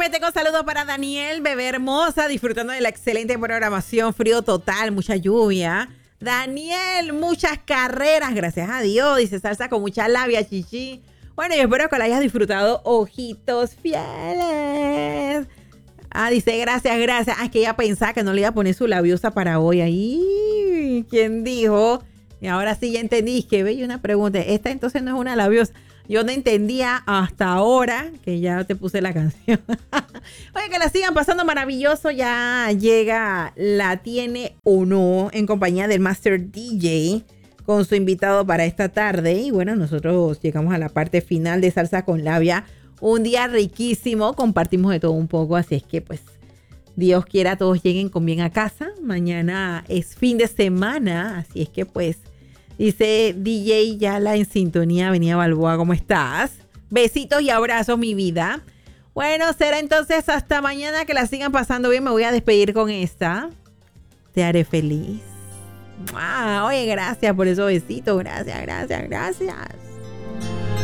también tengo saludos para Daniel, bebé hermosa, disfrutando de la excelente programación, frío total, mucha lluvia. Daniel, muchas carreras, gracias a Dios, dice salsa con mucha labia, chichi. Bueno, yo espero que la hayas disfrutado, ojitos fieles. Dice gracias. Es que ella pensaba que no le iba a poner su labiosa para hoy. Ahí, ¿quién dijo? Y ahora sí ya entendí, que bella una pregunta. Esta entonces no es una labiosa. Yo no entendía hasta ahora que ya te puse la canción. Oye, que la sigan pasando maravilloso. Ya llega La Tiene o No en compañía del Master DJ con su invitado para esta tarde. Y bueno, nosotros llegamos a la parte final de Salsa con Labia. Un día riquísimo, compartimos de todo un poco, así es que pues Dios quiera todos lleguen con bien a casa. Mañana es fin de semana, así es que pues dice DJ Yala en sintonía, Avenida Balboa, ¿cómo estás? Besitos y abrazos, mi vida. Bueno, será entonces hasta mañana, que la sigan pasando bien. Me voy a despedir con esta. Te haré feliz. Oye, gracias por esos besitos, gracias.